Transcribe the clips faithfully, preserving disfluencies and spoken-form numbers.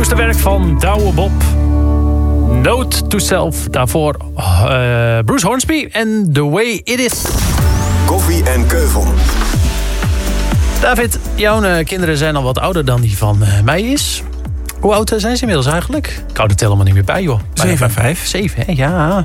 Nieuwste werk van Douwe Bob. Note to Self. Daarvoor uh, Bruce Hornsby en The Way It Is. Koffie en Keuvel. David, jouw uh, kinderen zijn al wat ouder dan die van uh, mij is. Hoe oud uh, zijn ze inmiddels eigenlijk? Ik hou het helemaal niet meer bij, joh. Zeven en vijf. Zeven, hè? Ja.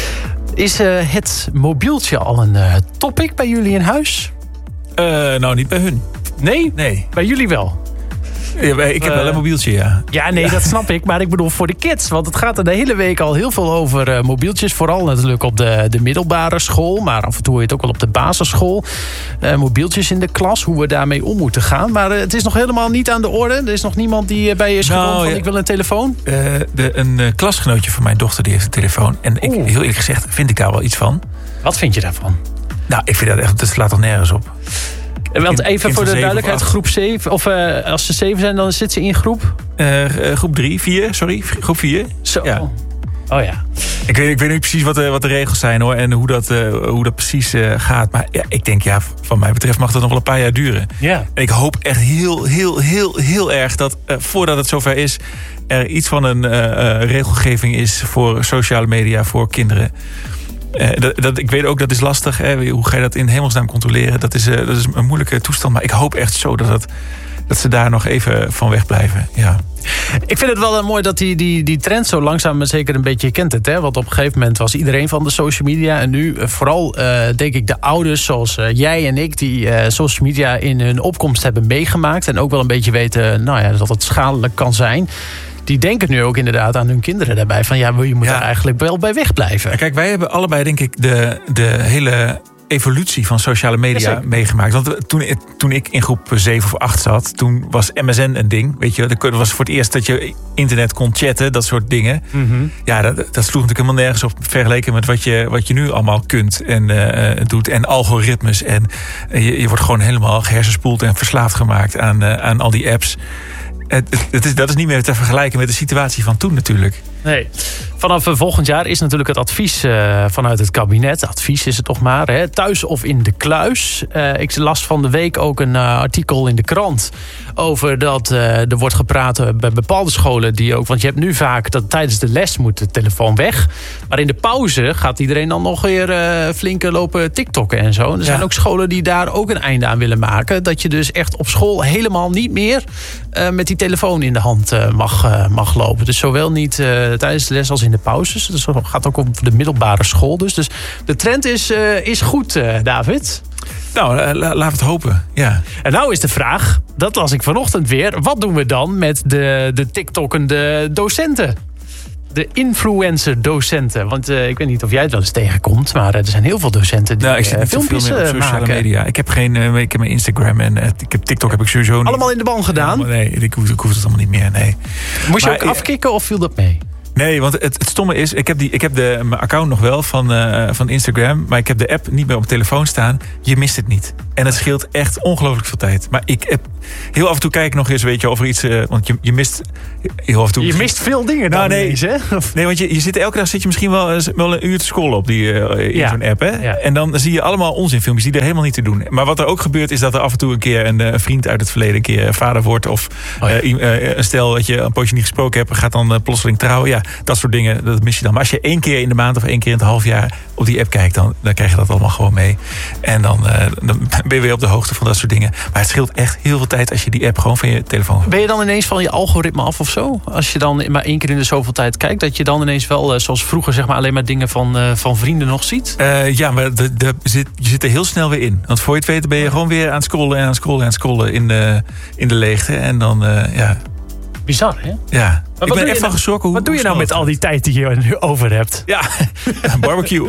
Is uh, het mobieltje al een uh, topic bij jullie in huis? Uh, nou, niet bij hun. Nee? Nee. Bij jullie wel? Ja, ik heb uh, wel een mobieltje, ja. Ja, nee, dat snap ik. Maar ik bedoel voor de kids. Want het gaat er de hele week al heel veel over uh, mobieltjes. Vooral natuurlijk op de, de middelbare school. Maar af en toe hoor je het ook wel op de basisschool. Uh, mobieltjes in de klas, hoe we daarmee om moeten gaan. Maar uh, het is nog helemaal niet aan de orde. Er is nog niemand die uh, bij je is nou, gewoon van ja. ik wil een telefoon. Uh, de, een uh, klasgenootje van mijn dochter die heeft een telefoon. En ik, heel eerlijk gezegd vind ik daar wel iets van. Wat vind je daarvan? Nou, ik vind dat echt, dat slaat toch nergens op. Want even kind voor de duidelijkheid, of groep zeven. Of uh, als ze zeven zijn, dan zit ze in groep? Uh, groep drie, vier, sorry. Groep vier. Zo. Ja. Oh ja. Ik weet, ik weet niet precies wat de, wat de regels zijn, hoor. En hoe dat, uh, hoe dat precies uh, gaat. Maar ja, ik denk, ja, van mij betreft mag dat nog wel een paar jaar duren. Ja. En ik hoop echt heel, heel, heel, heel erg dat uh, voordat het zover is, er iets van een uh, uh, regelgeving is voor sociale media voor kinderen. Uh, dat, dat, ik weet ook, dat is lastig. Hè? Hoe ga je dat in hemelsnaam controleren? Dat is, uh, dat is een moeilijke toestand. Maar ik hoop echt zo dat, dat, dat ze daar nog even van weg blijven. Ja. Ik vind het wel uh, mooi dat die, die, die trend zo langzaam maar zeker een beetje kent het. Hè? Want op een gegeven moment was iedereen van de social media. En nu uh, vooral uh, denk ik de ouders zoals uh, jij en ik, die uh, social media in hun opkomst hebben meegemaakt. En ook wel een beetje weten nou ja, dat het schadelijk kan zijn. Die denken nu ook inderdaad aan hun kinderen daarbij. Van ja, je moet ja. daar eigenlijk wel bij wegblijven. Ja, kijk, wij hebben allebei denk ik de, de hele evolutie van sociale media ja, meegemaakt. Want toen, toen ik in groep zeven of acht zat, toen was M S N een ding. Weet je, dat was voor het eerst dat je internet kon chatten, dat soort dingen. Mm-hmm. Ja, dat, dat sloeg natuurlijk helemaal nergens op vergeleken met wat je, wat je nu allemaal kunt en uh, doet. En algoritmes. En uh, je, je wordt gewoon helemaal gehersenspoeld en verslaafd gemaakt aan, uh, aan al die apps. Het, het is, dat is niet meer te vergelijken met de situatie van toen natuurlijk. Nee. Vanaf volgend jaar is natuurlijk het advies uh, vanuit het kabinet. Advies is het toch maar. Hè? Thuis of in de kluis. Uh, ik las van de week ook een uh, artikel in de krant over dat uh, er wordt gepraat uh, bij bepaalde scholen die ook. Want je hebt nu vaak dat tijdens de les moet de telefoon weg. Maar in de pauze gaat iedereen dan nog weer uh, flink lopen TikTokken en zo. En er ja. zijn ook scholen die daar ook een einde aan willen maken. Dat je dus echt op school helemaal niet meer uh, met die telefoon in de hand uh, mag, uh, mag lopen. Dus zowel niet uh, tijdens de les als in de pauzes. Dus dat gaat ook op de middelbare school. Dus, dus de trend is, uh, is goed, uh, David. Nou, uh, la, laten we het hopen. Ja. En nou is de vraag, dat las ik vanochtend weer. Wat doen we dan met de, de TikTokkende docenten? De influencer-docenten. Want uh, ik weet niet of jij het wel eens tegenkomt. Maar uh, er zijn heel veel docenten die nou, ik zit uh, filmpjes veel meer op sociale maken. media. Ik heb geen, uh, ik heb mijn Instagram en uh, ik heb TikTok heb ik sowieso niet. Allemaal in de ban gedaan? Ja, nee, ik hoef, ik hoef het allemaal niet meer. Nee. Moest je maar, ook afkicken of viel dat mee? Nee, want het, het stomme is, ik heb, die, ik heb de, mijn account nog wel van, uh, van Instagram, maar ik heb de app niet meer op mijn telefoon staan. Je mist het niet. En het scheelt echt ongelooflijk veel tijd. Maar ik heb heel af en toe kijk ik nog eens, weet je, of er iets, uh, want je, je mist heel af en toe. Je mist veel dingen dan nou, nee, ineens, hè? Nee, want je, je zit elke dag zit je misschien wel, wel een uur te scrollen op die uh, in ja. zo'n app, hè? Ja. En dan zie je allemaal onzinfilmpjes die er helemaal niet te doen. Maar wat er ook gebeurt is dat er af en toe een keer een, een vriend uit het verleden een keer vader wordt of oh ja. uh, uh, een stel dat je een poosje niet gesproken hebt, gaat dan uh, plotseling trouwen. Ja, dat soort dingen. Dat mis je dan. Maar als je één keer in de maand of één keer in het half jaar op die app kijkt, dan, dan krijg je dat allemaal gewoon mee. En dan, uh, dan ben je weer op de hoogte van dat soort dingen. Maar het scheelt echt heel veel tijd als je die app gewoon van je telefoon hebt. Ben je dan ineens van je algoritme af of zo? Als je dan maar één keer in de zoveel tijd kijkt, dat je dan ineens wel, zoals vroeger, zeg maar, alleen maar dingen van, uh, van vrienden nog ziet? Uh, ja, maar de, de, zit, je zit er heel snel weer in. Want voor je het weet ben je gewoon weer aan het scrollen en aan het scrollen en aan het scrollen in de, in de leegte. En dan, uh, ja... Bizar, hè? Ja. Maar ik ben echt nou, van geschrokken. Hoe, wat doe je nou met al die tijd die je er nu over hebt? Ja, barbecue.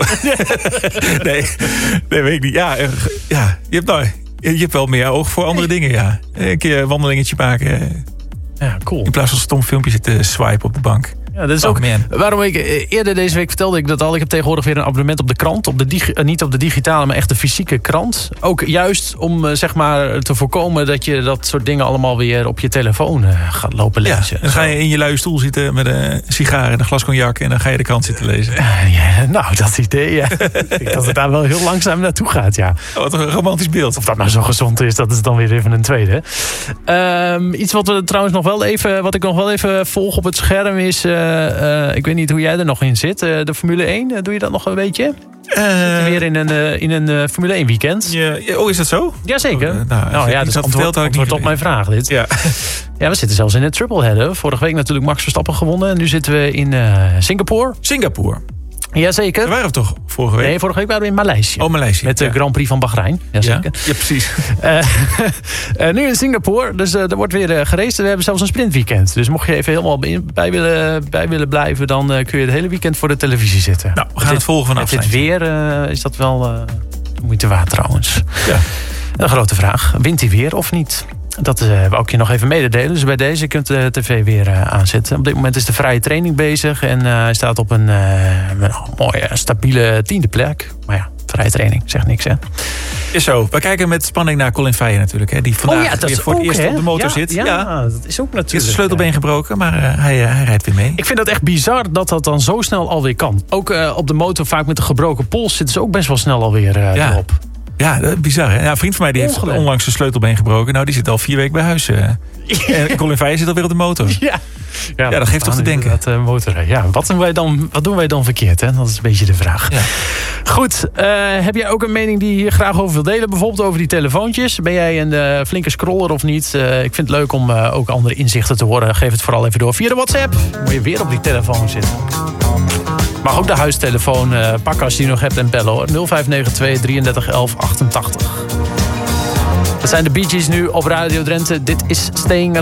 nee, nee, weet ik niet. Ja, ja je, hebt nou, je hebt wel meer oog voor andere dingen, ja. Een keer een wandelingetje maken. Ja, cool. In plaats van stom filmpje zitten swipen op de bank. Ja, dat is oh, ook man. waarom ik eerder deze week vertelde ik dat al. Ik heb tegenwoordig weer een abonnement op de krant. Op de digi- niet op de digitale, maar echt de fysieke krant. Ook juist om zeg maar te voorkomen dat je dat soort dingen allemaal weer op je telefoon gaat lopen lezen. Ja, dan ga je in je luie stoel zitten met een sigaar en een glas cognac en dan ga je de krant zitten lezen. Uh, ja, nou, dat idee, ja. Ik denk dat het daar wel heel langzaam naartoe gaat, ja. Oh, wat een romantisch beeld. Of dat nou zo gezond is, dat is dan weer even een tweede. Um, iets wat we trouwens nog wel even, wat ik nog wel even volg op het scherm is, uh, uh, ik weet niet hoe jij er nog in zit, uh, de Formule één, uh, doe je dat nog een beetje? Uh, we zitten weer in een, uh, in een uh, Formule één weekend. Ja, ja, oh, is dat zo? Jazeker. Oh, uh, nou, nou ja, dat is antwoord, antwoord op mijn vraag dit. Ja. Ja, we zitten zelfs in een tripleheader. Vorige week natuurlijk Max Verstappen gewonnen. En nu zitten we in uh, Singapore. Singapore. Jazeker. Daar waren we toch vorige week? Nee, vorige week waren we in Maleisië. Oh, Maleisië. Met de ja. Grand Prix van Bahrein. Jazeker. Ja, ja precies. uh, uh, nu in Singapore. Dus uh, er wordt weer uh, geraced. We hebben zelfs een sprintweekend. Dus mocht je even helemaal bij willen, bij willen blijven, dan uh, kun je het hele weekend voor de televisie zitten. Nou, we gaan het, het volgen vanaf. Met dit weer uh, is dat wel uh, moeite waard trouwens. Ja. Een grote vraag. Wint hij weer of niet? Dat uh, wou ik je nog even mededelen. Dus bij deze kunt de tv weer uh, aanzetten. Op dit moment is de vrije training bezig. En uh, hij staat op een, uh, een mooie, stabiele tiende plek. Maar ja, vrije training, zegt niks, hè? Is zo. We kijken met spanning naar Colin Veije natuurlijk. Hè, die vandaag oh ja, dat weer voor ook, het eerst hè? op de motor ja, zit. Ja, ja, dat is ook natuurlijk. Hij is een sleutelbeen gebroken, maar uh, hij, uh, hij rijdt weer mee. Ik vind dat echt bizar dat dat dan zo snel alweer kan. Ook uh, op de motor vaak met de gebroken pols zitten ze ook best wel snel alweer uh, ja. erop. Ja, bizar hè. Ja, een vriend van mij die heeft Ongelooflijk. onlangs zijn sleutelbeen gebroken. Nou, die zit al vier weken bij huis. Uh. En Colin Veije zit alweer op de motor. Ja, ja, ja dat geeft toch te denken. Dat, uh, motorrijden. Ja, wat doen wij dan, wat doen wij dan verkeerd? Hè? Dat is een beetje de vraag. Ja. Goed, uh, heb jij ook een mening die je hier graag over wil delen? Bijvoorbeeld over die telefoontjes. Ben jij een uh, flinke scroller of niet? Uh, ik vind het leuk om uh, ook andere inzichten te horen. Geef het vooral even door via de WhatsApp. Moet je weer op die telefoon zitten. Mag ook de huistelefoon uh, pakken als je die nog hebt en bellen hoor. nul vijf negen twee drieëndertig elf achtentachtig. Dat zijn de Bee Gees nu op Radio Drenthe. Dit is Staying Alive.